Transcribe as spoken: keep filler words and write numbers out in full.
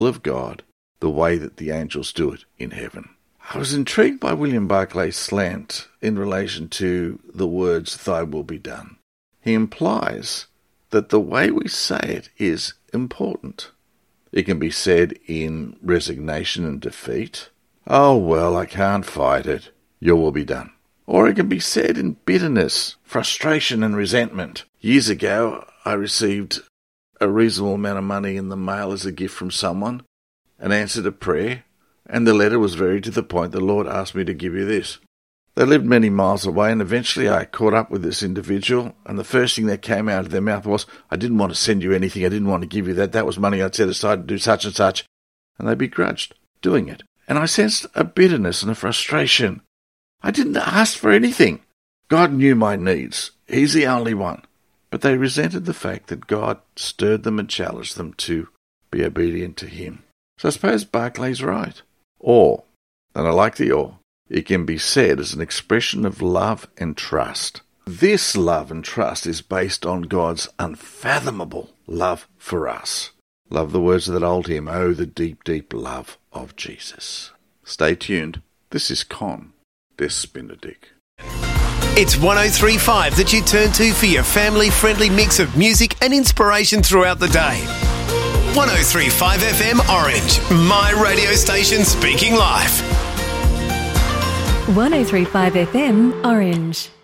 of God the way that the angels do it in heaven. I was intrigued by William Barclay's slant in relation to the words, "Thy will be done." He implies that the way we say it is important. It can be said in resignation and defeat. "Oh, well, I can't fight it. Your will be done." Or it can be said in bitterness, frustration and resentment. Years ago, I received a reasonable amount of money in the mail as a gift from someone, and answered a prayer, and the letter was very to the point. The Lord asked me to give you this. They lived many miles away, and eventually I caught up with this individual, and the first thing that came out of their mouth was, "I didn't want to send you anything, I didn't want to give you that, that was money I'd set aside to do such and such," and they begrudged doing it. And I sensed a bitterness and a frustration. I didn't ask for anything. God knew my needs. He's the only one. But they resented the fact that God stirred them and challenged them to be obedient to him. So I suppose Barclay's right. Or, and I like the or, it can be said as an expression of love and trust. This love and trust is based on God's unfathomable love for us. Love the words of that old hymn, "Oh, the deep, deep love of Jesus." Stay tuned. This is Con des Spinderdick. It's one oh three point five that you turn to for your family-friendly mix of music and inspiration throughout the day. one oh three point five F M Orange, my radio station speaking life. one oh three point five F M Orange.